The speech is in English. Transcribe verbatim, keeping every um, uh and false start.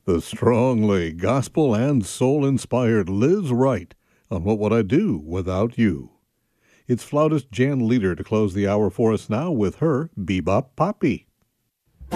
The strongly gospel and soul inspired Liz Wright on What Would I Do Without You? It's flautist Jan Leader to close the hour for us now with her Bebop Poppy.